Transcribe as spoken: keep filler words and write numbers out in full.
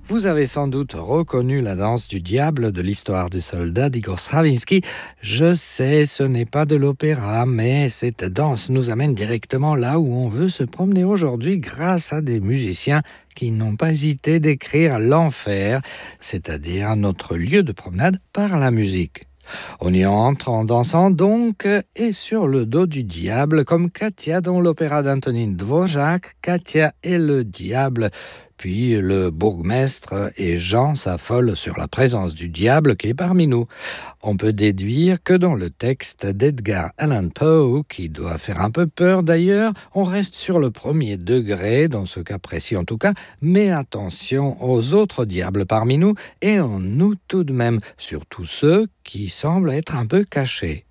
Vous avez sans doute reconnu la danse du diable de l'histoire du soldat d'Igor Stravinsky. Je sais, ce n'est pas de l'opéra, mais cette danse nous amène directement là où on veut se promener aujourd'hui grâce à des musiciens qui n'ont pas hésité d'écrire l'enfer, c'est-à-dire notre lieu de promenade par la musique. On y entre en dansant donc et sur le dos du diable, comme Katia dans l'opéra d'Antonin Dvorak, Katia et le diable. Puis le bourgmestre et Jean s'affolent sur la présence du diable qui est parmi nous. On peut déduire que dans le texte d'Edgar Allan Poe, qui doit faire un peu peur d'ailleurs, on reste sur le premier degré, dans ce cas précis en tout cas, mais attention aux autres diables parmi nous et en nous tout de même, surtout ceux qui semblent être un peu cachés.